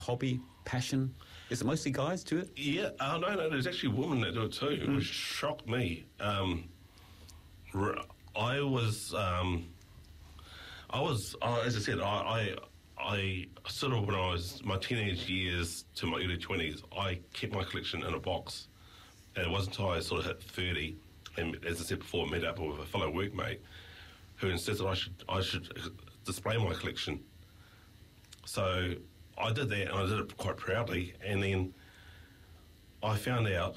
hobby, passion? Is it mostly guys do it? Yeah, no, there's actually women that do it too, which shocked me. I was, as I said, I sort of, when I was my teenage years to my early 20s, I kept my collection in a box. And it wasn't until I sort of hit 30, and as I said before, met up with a fellow workmate who insisted I should display my collection. So I did that, and I did it quite proudly. And then I found out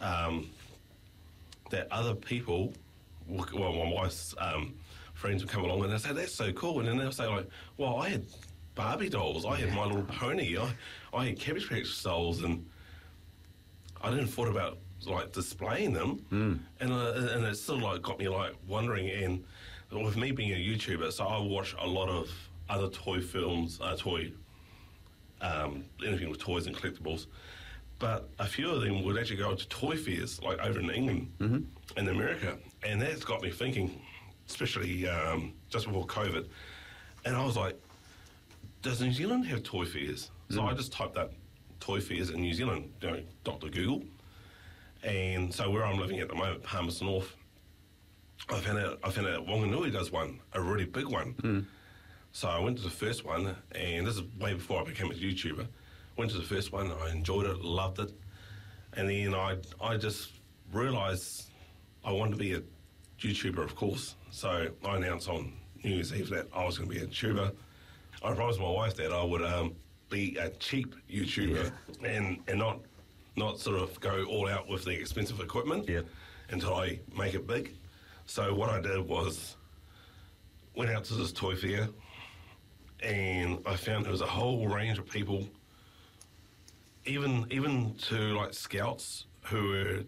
that other people, well, my wife's friends would come along and they'd say, "That's so cool." And then they'll say, like, "Well, I had Barbie dolls, I had My Little Pony, I had Cabbage Patch dolls," and I didn't thought about like displaying them, and it sort of like got me like wondering. And with me being a YouTuber, so I watch a lot of other toy films, anything with toys and collectibles. But a few of them would actually go to toy fairs, like over in England and America, and that's got me thinking, especially just before COVID. And I was like, does New Zealand have toy fairs? So I just typed up toy fairs in New Zealand, Dr. Google. And so where I'm living at the moment, Palmerston North, I found out Wanganui does one, a really big one. So I went to the first one, and this is way before I became a YouTuber. Went to the first one, I enjoyed it, loved it. And then I just realised I wanted to be a YouTuber, of course. So I announced on New Year's Eve that I was going to be a YouTuber. I promised my wife that I would be a cheap YouTuber and not sort of go all out with the expensive equipment until I make it big. So what I did was went out to this toy fair, and I found there was a whole range of people, even to like scouts who were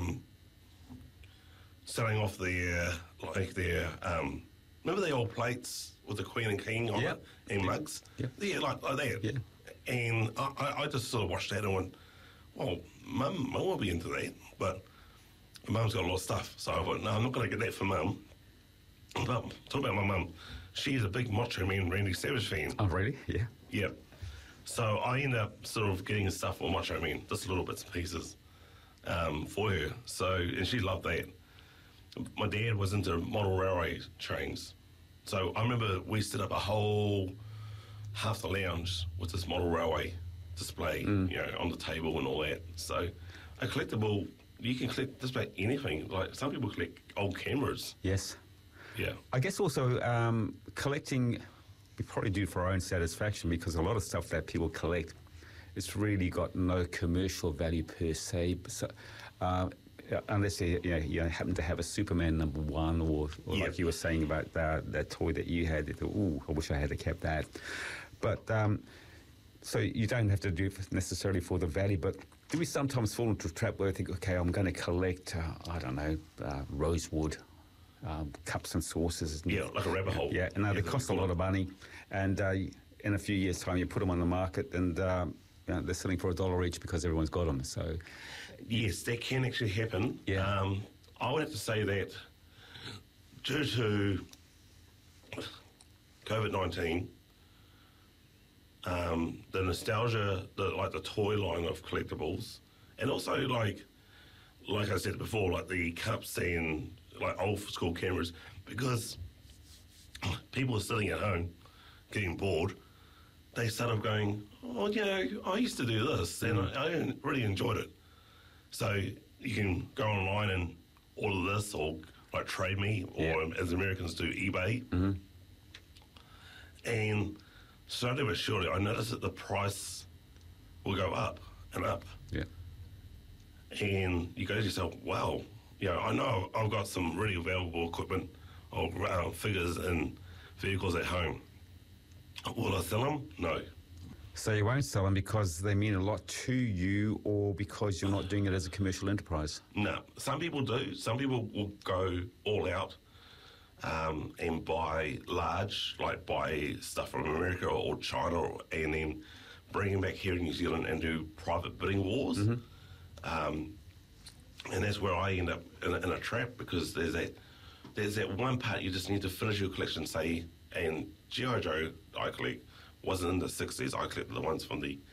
selling off their remember the old plates with the Queen and King on it and mugs? Yeah, like that. Yeah. And I just sort of watched that and went, well, Mum will be into that, but Mum's got a lot of stuff. So I thought, no, I'm not going to get that for Mum. But talk about my mum. She's a big Macho Man Randy Savage fan. Oh, really? Yeah. Yeah. So I ended up sort of getting stuff for Macho Man, just little bits and pieces for her. So, and she loved that. My dad was into model railway trains. So I remember we set up a whole half the lounge with this model railway display, on the table and all that. So a collectible, you can collect just about anything. Like some people collect old cameras. Yes. Yeah. I guess also collecting, we probably do for our own satisfaction, because a lot of stuff that people collect, it's really got no commercial value per se. So, unless you happen to have a Superman #1 or like you were saying about that toy that you had, I wish I had kept that. But so you don't have to do it necessarily for the value, but do we sometimes fall into a trap where I think, okay, I'm going to collect, rosewood, cups and saucers. Yeah, like a rabbit hole. Yeah, and they cost a lot of money. And in a few years' time, you put them on the market and they're selling for $1 each because everyone's got them. So, yes, that can actually happen. Yeah. I would have to say that due to COVID-19, the nostalgia, the toy line of collectibles, and also like I said before, like the cups and like old school cameras, because people are sitting at home getting bored, they started going, I used to do this and I really enjoyed it. So you can go online and order this, or like Trade Me, or as Americans do, eBay. And slowly but surely, I noticed that the price will go up and up. Yeah. And you go to yourself, wow, I know I've got some really valuable equipment or figures and vehicles at home. Will I sell them? No. So you won't sell them because they mean a lot to you, or because you're not doing it as a commercial enterprise? No. Some people do. Some people will go all out and buy large, like buy stuff from America or China, and then bring them back here in New Zealand and do private bidding wars. And that's where I end up in a trap, because there's that one part you just need to finish your collection, say, and G.I. Joe I collect wasn't in the 60s. I collected the ones from the